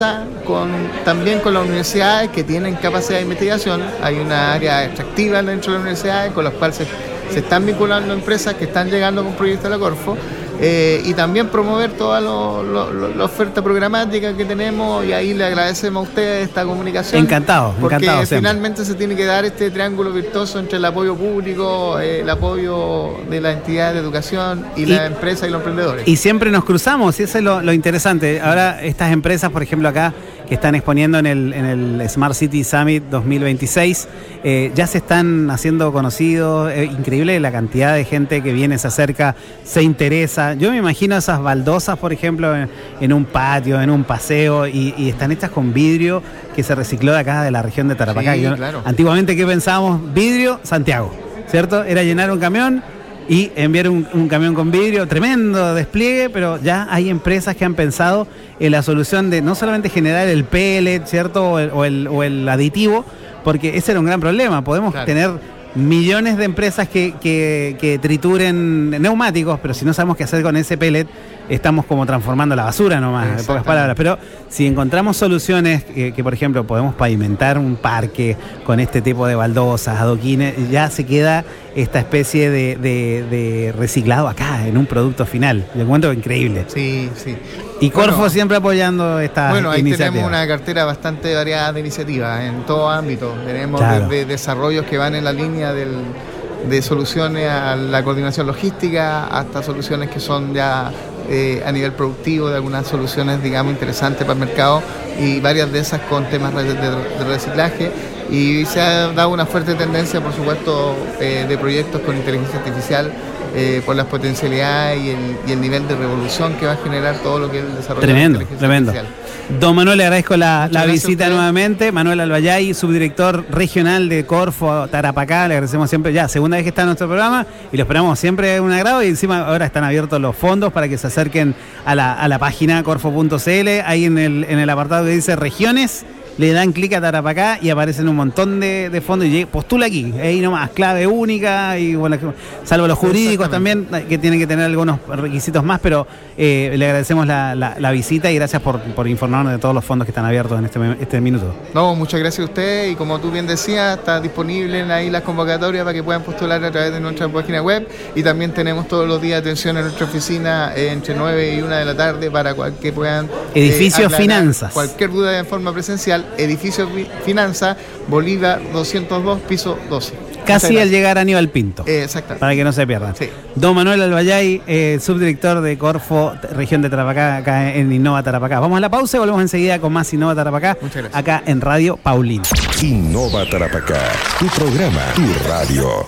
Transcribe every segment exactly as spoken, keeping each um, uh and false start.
Con, también con las universidades que tienen capacidad de investigación. Hay una área extractiva dentro de las universidades con las cuales se, se están vinculando empresas que están llegando con proyectos de la Corfo. Eh, y también promover toda lo, lo, lo, la oferta programática que tenemos, y ahí le agradecemos a ustedes esta comunicación. Encantado, porque encantado finalmente se tiene que dar este triángulo virtuoso entre el apoyo público, eh, el apoyo de la entidad de educación y, y la empresa y los emprendedores. Y siempre nos cruzamos, y eso es lo, lo interesante. Ahora estas empresas, por ejemplo acá, que están exponiendo en el, en el Smart City Summit dos mil veintiséis, eh, ya se están haciendo conocidos. Eh, increíble la cantidad de gente que viene, se acerca, se interesa. Yo me imagino esas baldosas, por ejemplo, en, en un patio, en un paseo, y, y están hechas con vidrio que se recicló de acá, de la región de Tarapacá. Sí, Yo, claro. Antiguamente, ¿qué pensábamos? Vidrio, Santiago, ¿cierto? Era llenar un camión y enviar un, un camión con vidrio, tremendo despliegue, pero ya hay empresas que han pensado en la solución de no solamente generar el pellet, ¿cierto? O el, o el, o el aditivo, porque ese era un gran problema. Podemos claro. tener millones de empresas que, que, que trituren neumáticos, pero si no sabemos qué hacer con ese pellet, estamos como transformando la basura nomás, en pocas palabras. Pero si encontramos soluciones que, que, por ejemplo, podemos pavimentar un parque con este tipo de baldosas, adoquines, ya se queda esta especie de, de, de reciclado acá, en un producto final. Yo encuentro increíble. Sí, sí. Y Corfo bueno, siempre apoyando esta Bueno, ahí iniciativa. tenemos una cartera bastante variada de iniciativas en todo ámbito. Tenemos claro. desde desarrollos que van en la línea del, de soluciones a la coordinación logística hasta soluciones que son ya eh, a nivel productivo, de algunas soluciones, digamos, interesantes para el mercado, y varias de esas con temas de, de, de reciclaje. Y se ha dado una fuerte tendencia, por supuesto, eh, de proyectos con inteligencia artificial, eh, por las potencialidades y el, y el nivel de revolución que va a generar todo lo que es el desarrollo tremendo, de la inteligencia tremendo. artificial. Don Manuel, le agradezco la, la visita usted. nuevamente. Manuel Albayay, subdirector regional de Corfo Tarapacá, le agradecemos siempre, ya segunda vez que está en nuestro programa, y lo esperamos siempre un agrado. Y encima ahora están abiertos los fondos para que se acerquen a la, a la página corfo punto c l. Ahí en el, en el apartado que dice regiones, le dan clic a Tarapacá y aparecen un montón de, de fondos y postula aquí, ahí nomás, clave única, y bueno, salvo los jurídicos también, que tienen que tener algunos requisitos más, pero eh, le agradecemos la, la, la visita y gracias por, por informarnos de todos los fondos que están abiertos en este, este minuto. No, muchas gracias a usted, y como tú bien decías, está disponible ahí las convocatorias para que puedan postular a través de nuestra página web, y también tenemos todos los días atención en nuestra oficina eh, entre nueve y una de la tarde para que puedan... Edificio eh, Finanzas. Cualquier duda en forma presencial. Edificio Finanza, Bolívar doscientos dos, piso doce. Casi al llegar a Aníbal Pinto. Eh, exacto. Para que no se pierdan. Sí. Don Manuel Albayay, eh, subdirector de Corfo, región de Tarapacá, acá en Innova Tarapacá. Vamos a la pausa y volvemos enseguida con más Innova Tarapacá. Muchas gracias. Acá en Radio Paulina. Innova Tarapacá, tu programa, tu radio.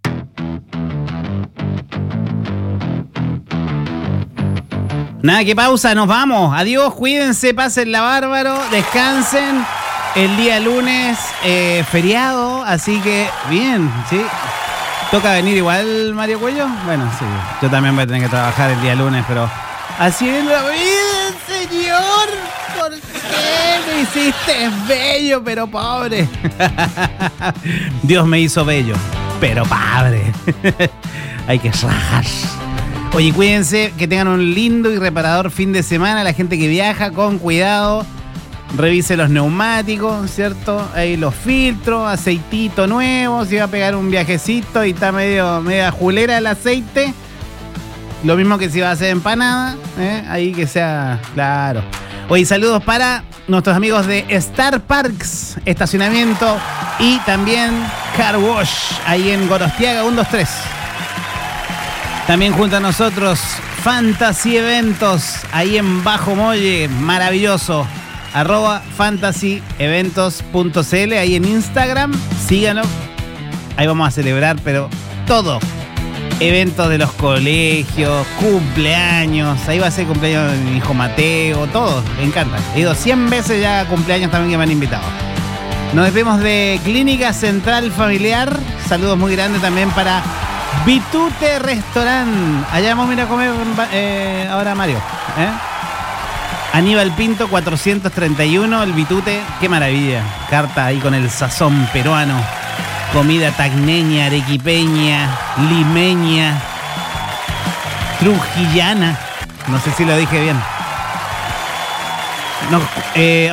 Nada, que pausa, nos vamos. Adiós, cuídense, pásenla bárbaro, descansen. El día lunes, eh, feriado, así que bien, ¿sí? ¿Toca venir igual, Mario Cuello? Bueno, sí, yo también voy a tener que trabajar el día lunes, pero así es la vida, señor. ¿Por qué me hiciste bello, pero pobre? Dios me hizo bello, pero padre. Hay que rajar. Oye, cuídense, que tengan un lindo y reparador fin de semana. La gente que viaja, con cuidado. Revise los neumáticos, ¿cierto? Ahí los filtros, aceitito nuevo. Si va a pegar un viajecito y está medio media julera el aceite, lo mismo que si va a hacer empanada, ¿eh? Ahí que sea claro. Oye, saludos para nuestros amigos de Star Parks, estacionamiento, y también Car Wash, ahí en Gorostiaga ciento veintitrés. También junto a nosotros Fantasy Eventos, ahí en Bajo Molle, maravilloso. Arroba fantasy eventos punto c l, ahí en Instagram, síganos. Ahí vamos a celebrar, pero todo. Eventos de los colegios, cumpleaños, ahí va a ser cumpleaños de mi hijo Mateo, todo, me encanta. He ido cien veces ya a cumpleaños también que me han invitado. Nos despedimos de Clínica Central Familiar, saludos muy grandes también para Vitute Restaurant. Allá vamos a ir a comer eh, ahora, Mario, ¿eh? Aníbal Pinto cuatrocientos treinta y uno, el Vitute, qué maravilla. Carta ahí con el sazón peruano. Comida tacneña, arequipeña, limeña, trujillana. No sé si lo dije bien. Nos, eh,